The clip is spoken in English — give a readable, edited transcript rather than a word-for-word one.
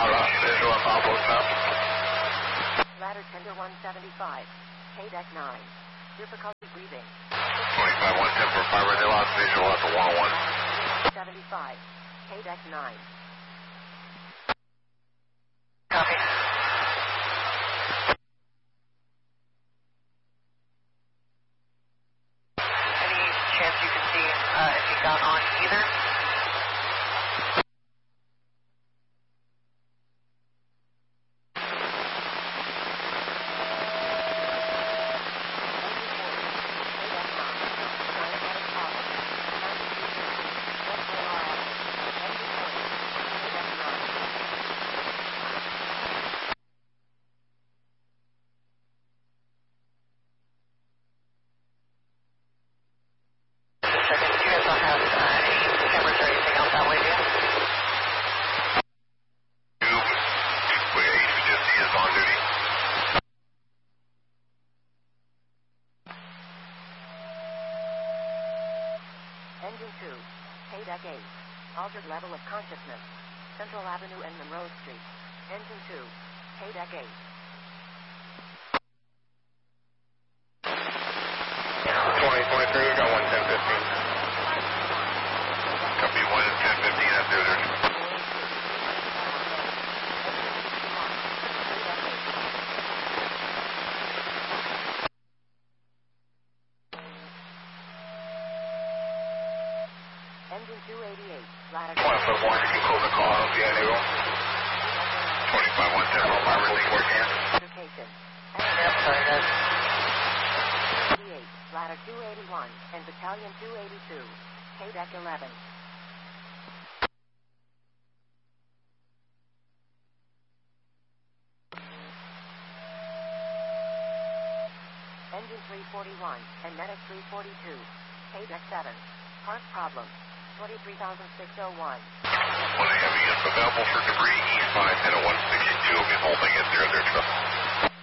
visual on Bravo stop. Ladder tender 175, KDEC 9. Difficulty breathing. 25, 110 for fiber, they lost visual at the 101. 75, KDEC 9. Copy. Any chance you can see if he got on either? Engine 2, KDEC 8. Altered level of consciousness. Central Avenue and Monroe Street. Engine 2, KDEC 8. 2023, we got 11015. Copy 11015, that's there. Engine 288, ladder 1 foot 1, you can close the call out, yeah, they will. 25, 110 for fiber, link 14. education. Yeah, sorry, guys. 88, ladder 281, and battalion 282, KDEC 11. Engine 341, and medic 342, KDEC 7. Park problem, 23,601. 1 heavy is available for debris, east 5, and a 162 will be holding at 0 truck.